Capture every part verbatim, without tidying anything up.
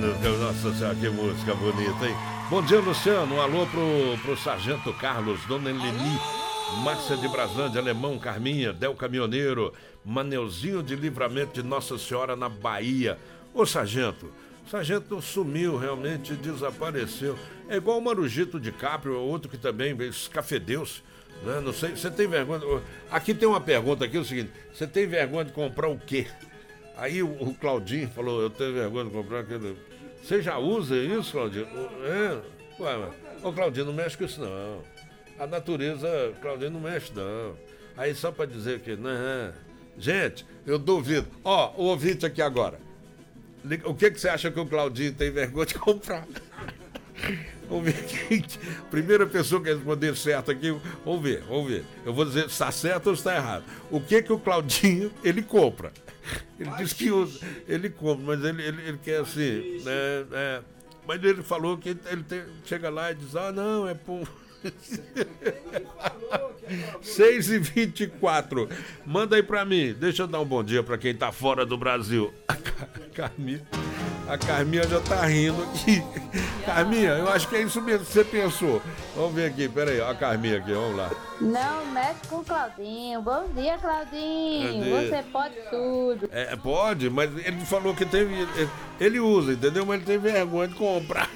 Nossa Senhora, que música bonita, hein? Bom dia, Luciano. Um alô pro, pro Sargento Carlos, Dona Eleni, Márcia de Braslândia, Alemão, Carminha, Del Caminhoneiro, Maneuzinho de Livramento de Nossa Senhora na Bahia. Ô, Sargento, o Sargento sumiu, realmente desapareceu. É igual o Marujito de Caprio, outro que também veio, Cafedeus, né? Não sei, você tem vergonha... Aqui tem uma pergunta aqui, é o seguinte, você tem vergonha de comprar o quê? Aí o, o Claudinho falou, eu tenho vergonha de comprar aquele... Você já usa isso, Claudinho? É? Ué, mas... Ô, Claudinho, não mexe com isso, não. A natureza, Claudinho, não mexe, não. Aí só pra dizer que... Não. Gente, eu duvido. Ó, o ouvinte aqui agora. O que, que você acha que o Claudinho tem vergonha de comprar? Vamos ver aqui. Primeira pessoa que responder certo aqui, vamos ver, vamos ver. Eu vou dizer se está certo ou se está errado. O que que o Claudinho, ele compra? Ele diz que usa, ele compra, mas ele, ele, ele quer assim, né, é, mas ele falou que ele tem, chega lá e diz, ah, não, é por... seis e vinte e quatro. Manda aí pra mim. Deixa eu dar um bom dia pra quem tá fora do Brasil. A Carminha, a Carminha já tá rindo aqui. Carminha, eu acho que é isso mesmo que você pensou. Vamos ver aqui, peraí, a Carminha aqui, vamos lá. Não mexe com o Claudinho. Bom dia, Claudinho. Cadê? Você pode tudo. É, pode, mas ele falou que teve. Ele, ele usa, entendeu? Mas ele tem vergonha de comprar.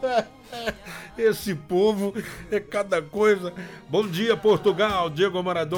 Esse povo é cada coisa. Bom dia, Portugal. Diego Maradona.